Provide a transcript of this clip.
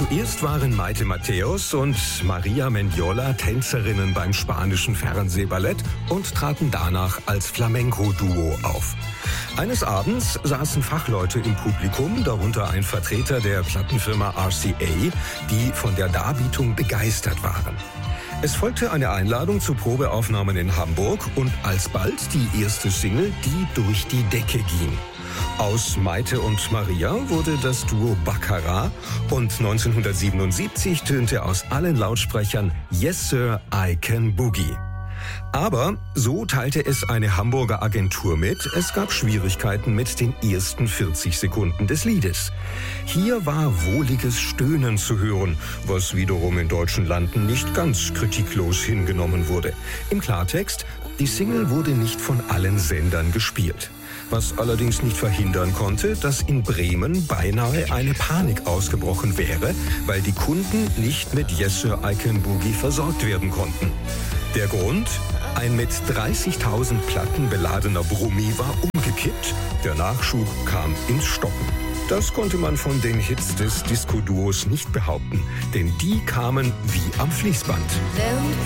Zuerst waren Maite Matthäus und Maria Mendiola Tänzerinnen beim spanischen Fernsehballett und traten danach als Flamenco-Duo auf. Eines Abends saßen Fachleute im Publikum, darunter ein Vertreter der Plattenfirma RCA, die von der Darbietung begeistert waren. Es folgte eine Einladung zu Probeaufnahmen in Hamburg und alsbald die erste Single, die durch die Decke ging. Aus Maite und Maria wurde das Duo Baccarat und 1977 tönte aus allen Lautsprechern Yes Sir, I Can Boogie. Aber so teilte es eine Hamburger Agentur mit, es gab Schwierigkeiten mit den ersten 40 Sekunden des Liedes. Hier war wohliges Stöhnen zu hören, was wiederum in deutschen Landen nicht ganz kritiklos hingenommen wurde. Im Klartext, die Single wurde nicht von allen Sendern gespielt. Was allerdings nicht verhindern konnte, dass in Bremen beinahe eine Panik ausgebrochen wäre, weil die Kunden nicht mit Yes Sir, I Can Boogie versorgt werden konnten. Der Grund? Ein mit 30.000 Platten beladener Brummi war umgekippt. Der Nachschub kam ins Stocken. Das konnte man von den Hits des Disco-Duos nicht behaupten, denn die kamen wie am Fließband.